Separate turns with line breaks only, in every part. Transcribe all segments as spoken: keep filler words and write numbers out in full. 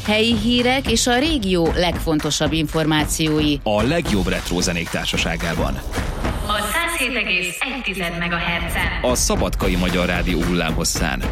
helyi hírek és a régió legfontosabb információi.
A legjobb retro zenék társaságában.
A száz hét egész egy megahertzen.
A Szabadkai Magyar Rádió hullámhosszán.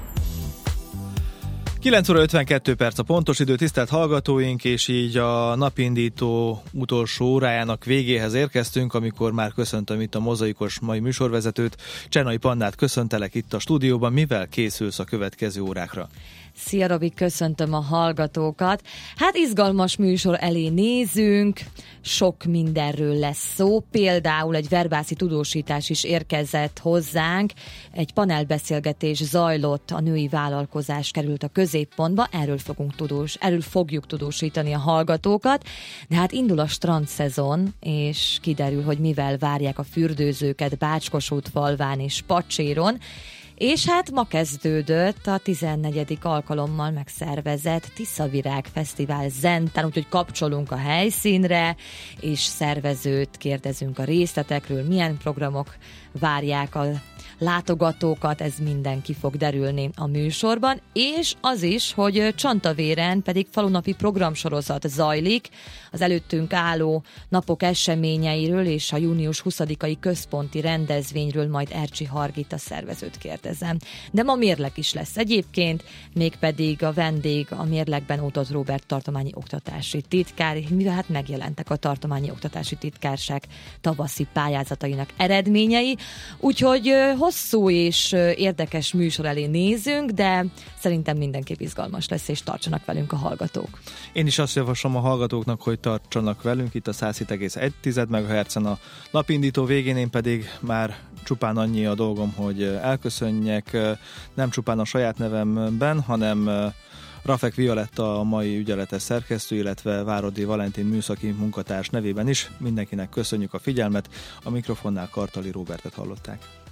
kilenc óra ötvenkettő perc a pontos idő, tisztelt hallgatóink, és így a napindító utolsó órájának végéhez érkeztünk, amikor már köszöntöm itt a mozaikos mai műsorvezetőt. Csenai Pannát köszöntelek itt a stúdióban. Mivel készülsz a következő órákra?
Szia Robi, köszöntöm a hallgatókat. Hát izgalmas műsor elé nézünk, sok mindenről lesz szó, például egy verbászi tudósítás is érkezett hozzánk, egy panelbeszélgetés zajlott, a női vállalkozás került a középpontba, erről, fogunk tudós, erről fogjuk tudósítani a hallgatókat, de hát indul a strandszezon, és kiderül, hogy mivel várják a fürdőzőket Bácskosút falván és Pacséron. És hát ma kezdődött a tizennegyedik alkalommal megszervezett Tiszavirág Fesztivál Zentán, úgyhogy kapcsolunk a helyszínre, és szervezőt kérdezünk a részletekről, milyen programok várják a látogatókat, ez minden ki fog derülni a műsorban, és az is, hogy Csantavéren pedig falunapi programsorozat zajlik, az előttünk álló napok eseményeiről és a június huszadikai központi rendezvényről majd Ercsi Hargita szervezőt kérdezem. De ma mérleg is lesz egyébként, mégpedig a vendég a mérlegben Ótod Róbert tartományi oktatási titkár, mivel hát megjelentek a tartományi oktatási titkárság tavaszi pályázatainak eredményei, úgyhogy hosszú és érdekes műsor elé nézünk, de szerintem mindenképp izgalmas lesz, és tartsanak velünk a hallgatók.
Én is azt javaslom a hallgatóknak, hogy tartsanak velünk itt a száz hét egész egy megahertzen a napindító végén, én pedig már csupán annyi a dolgom, hogy elköszönjek, nem csupán a saját nevemben, hanem Rafek Violetta a mai ügyeletes szerkesztő, illetve Váradi Valentin műszaki munkatárs nevében is. Mindenkinek köszönjük a figyelmet, a mikrofonnál Kartali Róbertet hallották.